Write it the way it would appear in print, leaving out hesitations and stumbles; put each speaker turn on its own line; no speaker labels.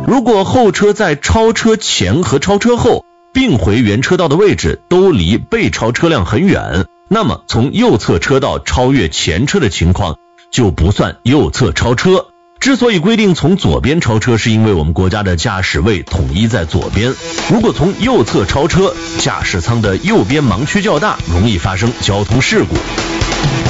如果后车在超车前和超车后并回原车道的位置都离被超车辆很远，那么从右侧车道超越前车的情况就不算右侧超车。之所以规定从左边超车，是因为我们国家的驾驶位统一在左边，如果从右侧超车，驾驶舱的右边盲区较大，容易发生交通事故。